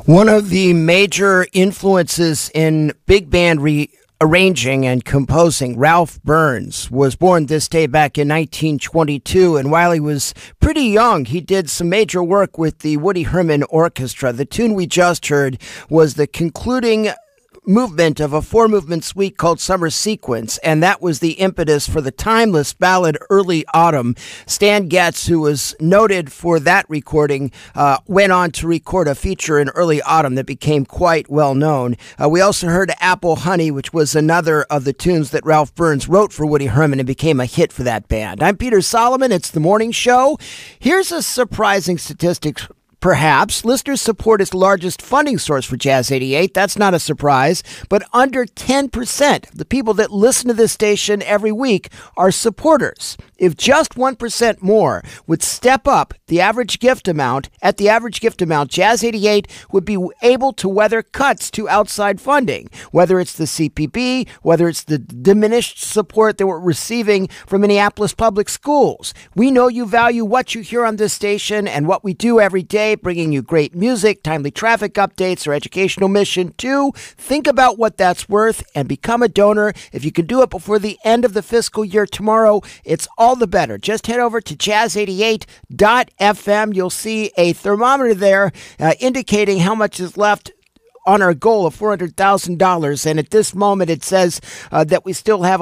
One of the major influences in big band arranging and composing, Ralph Burns, was born this day back in 1922, and while he was pretty young, he did some major work with the Woody Herman Orchestra. The tune we just heard was the concluding movement of a four-movement suite called Summer Sequence, and that was the impetus for the timeless ballad Early Autumn. Stan Getz, who was noted for that recording, went on to record a feature in Early Autumn that became quite well known. We also heard Apple Honey, which was another of the tunes that Ralph Burns wrote for Woody Herman and became a hit for that band. I'm Peter Solomon. It's The Morning Show. Here's a surprising statistic. Perhaps. Listeners support is the largest funding source for Jazz 88. That's not a surprise. But under 10% of the people that listen to this station every week are supporters. If just 1% more would step up the average gift amount, Jazz 88 would be able to weather cuts to outside funding, whether it's the CPB, whether it's the diminished support that we're receiving from Minneapolis Public Schools. We know you value what you hear on this station and what we do every day, bringing you great music, timely traffic updates, our educational mission too. Think about what that's worth and become a donor. If you can do it before the end of the fiscal year tomorrow, it's all the better. Just head over to jazz88.fm. You'll see a thermometer there indicating how much is left on our goal of $400,000. And at this moment, it says that we still have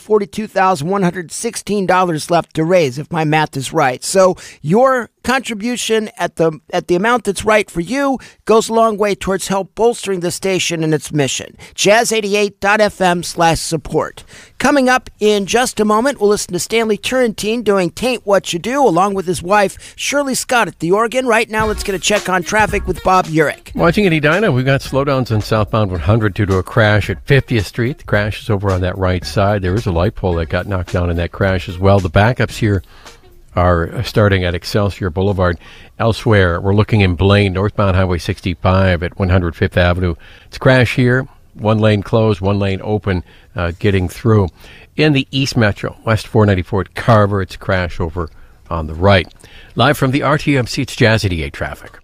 $142,116 left to raise, if my math is right. So your contribution at the amount that's right for you goes a long way towards help bolstering the station and its mission. Jazz88.fm/support. Coming up in just a moment, we'll listen to Stanley Turrentine doing Tain't What You Do, along with his wife, Shirley Scott, at the organ. Right now, let's get a check on traffic with Bob Urich. Watching at Edina, we've got slowdowns on southbound 100 due to a crash at 50th Street. The crash is over on that right side. There is a light pole that got knocked down in that crash as well. The backups here are starting at Excelsior Boulevard. Elsewhere, we're looking in Blaine, northbound Highway 65 at 105th Avenue. It's a crash here. One lane closed, one lane open, getting through. In the East Metro, West 494 at Carver, it's a crash over on the right. Live from the RTMC, it's Jazz 88 traffic.